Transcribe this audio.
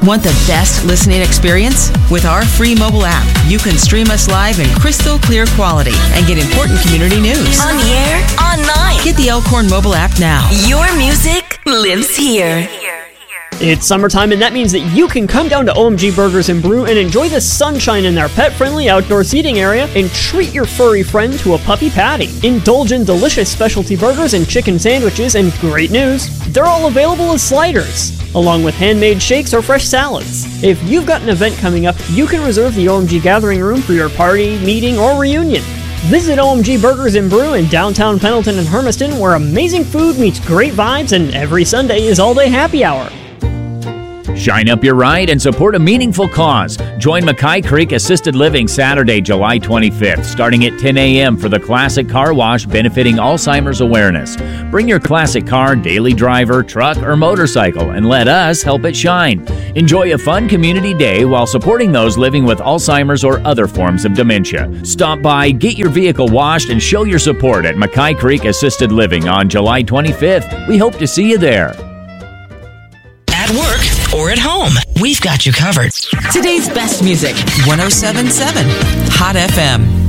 Want the best listening experience? With our free mobile app, you can stream us live in crystal clear quality and get important community news. On the air, online. Get the Elkhorn mobile app now. Your music lives here. It's summertime, and that means that you can come down to OMG Burgers and Brew and enjoy the sunshine in their pet-friendly outdoor seating area and treat your furry friend to a puppy patty. Indulge in delicious specialty burgers and chicken sandwiches, and great news, they're all available as sliders, along with handmade shakes or fresh salads. If you've got an event coming up, you can reserve the OMG Gathering Room for your party, meeting, or reunion. Visit OMG Burgers and Brew in downtown Pendleton and Hermiston, where amazing food meets great vibes, and every Sunday is all-day happy hour. Shine up your ride and support a meaningful cause. Join Mackay Creek Assisted Living Saturday, July 25th, starting at 10 a.m. for the Classic Car Wash benefiting Alzheimer's awareness. Bring your classic car, daily driver, truck, or motorcycle and let us help it shine. Enjoy a fun community day while supporting those living with Alzheimer's or other forms of dementia. Stop by, get your vehicle washed, and show your support at Mackay Creek Assisted Living on July 25th. We hope to see you there. At work or at home, we've got you covered. Today's best music, 107.7 Hot FM.